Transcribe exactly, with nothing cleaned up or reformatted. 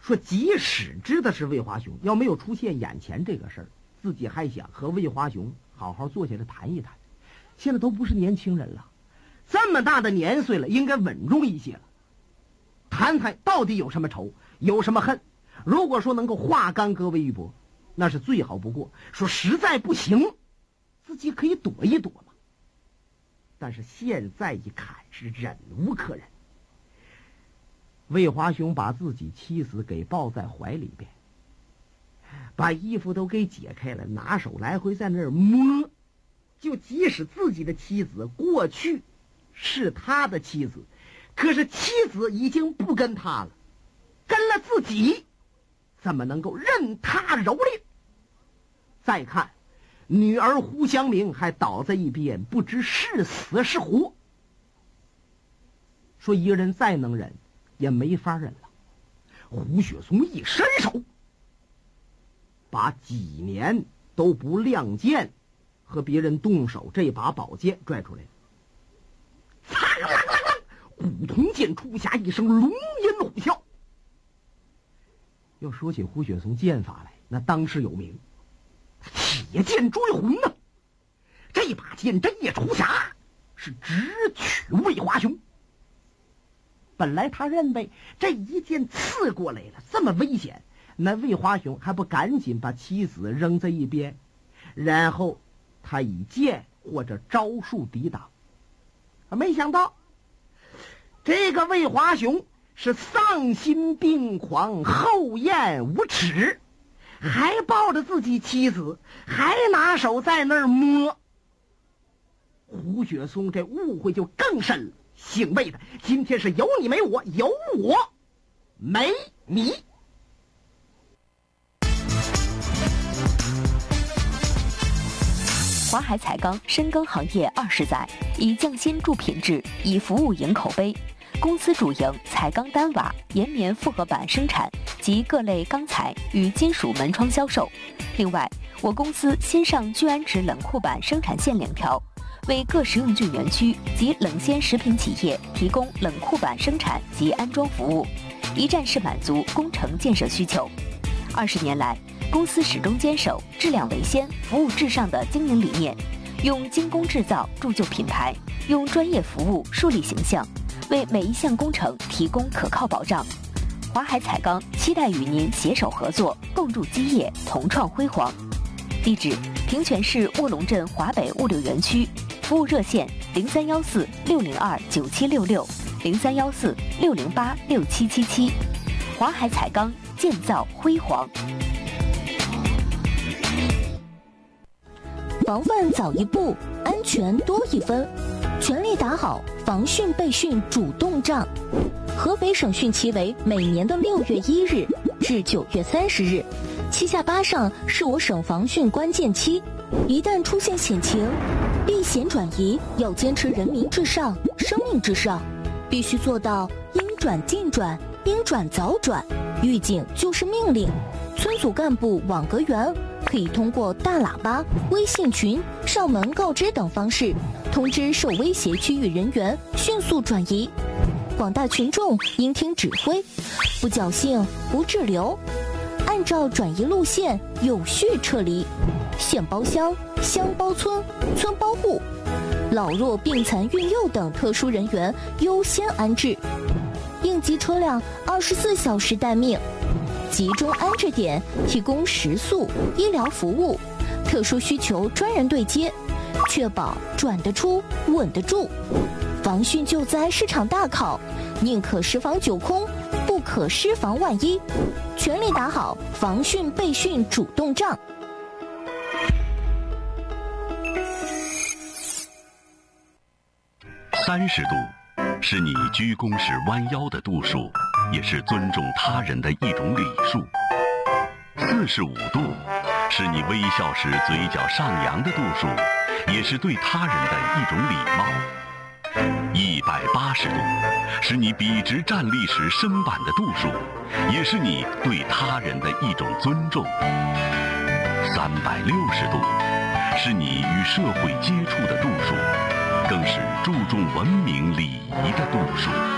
说即使知道是魏华雄，要没有出现眼前这个事儿，自己还想和魏华雄好好坐下来谈一谈。现在都不是年轻人了，这么大的年岁了，应该稳重一些了，谈谈到底有什么仇，有什么恨。如果说能够化干戈为玉帛，那是最好不过。说实在不行，自己可以躲一躲嘛。但是现在一看是忍无可忍。魏华雄把自己妻子给抱在怀里边，把衣服都给解开了，拿手来回在那儿摸。就即使自己的妻子过去是他的妻子，可是妻子已经不跟他了，跟了自己，怎么能够任他蹂躏？再看女儿胡香明还倒在一边，不知是死是活。说一个人再能忍也没法忍了。胡雪松一伸手，把几年都不亮剑和别人动手这把宝剑拽出来了。苍啷啷啷，古铜剑出匣，一声龙吟虎啸。要说起胡雪松剑法来，那当世有名，铁剑追魂呢。这把剑这一出匣，是直取魏华雄。本来他认为这一剑刺过来了，这么危险，那魏华雄还不赶紧把妻子扔在一边，然后他以剑或者招数抵挡。没想到这个魏华雄是丧心病狂，厚颜无耻，还抱着自己妻子，还拿手在那儿摸。胡雪松这误会就更深了，姓魏的，今天是有你没我，有我没你。 华海彩钢深耕行业二十载，以匠心助品质，以服务赢口碑。公司主营彩钢单瓦、岩棉复合板生产及各类钢材与金属门窗销售。另外，我公司新上聚氨酯冷库板生产线两条，为各食用菌园区及冷鲜食品企业提供冷库板生产及安装服务，一站式满足工程建设需求。二十年来，公司始终坚守质量为先、服务至上的经营理念，用精工制造铸就品牌，用专业服务树立形象，为每一项工程提供可靠保障。华海彩钢期待与您携手合作，共筑基业，同创辉煌。地址：平泉市卧龙镇华北物流园区，服务热线零三幺四六零二九七六六零三幺四六零八六七七七。华海彩钢，建造辉煌。 防范早一步，安全多一分。全力打好防汛备汛主动仗。合肥省汛期为每年的六月一日至九月三十日，七下八上是我省防汛关键期。一旦出现险情，避险转移要坚持人民至上、生命至上，必须做到应转尽转、应转早转。预警就是命令，村组干部网格员可以通过大喇叭、微信群、上门告知等方式，通知受威胁区域人员迅速转移。广大群众应听指挥，不侥幸不滞留，按照转移路线有序撤离。县包乡、乡包村、村包户，老弱病残孕幼等特殊人员优先安置。应急车辆二十四小时待命，集中安置点提供食宿、医疗服务，特殊需求专人对接，确保转得出、稳得住。防汛救灾是场大考，宁可十防九空，不可失防万一。全力打好防汛备汛主动仗。 三十度是你鞠躬时弯腰的度数，也是尊重他人的一种礼数。四十五度是你微笑时嘴角上扬的度数，也是对他人的一种礼貌。一百八十度是你笔直站立时升板的度数，也是你对他人的一种尊重。三百六十度是你与社会接触的度数，更是注重文明礼仪的度数。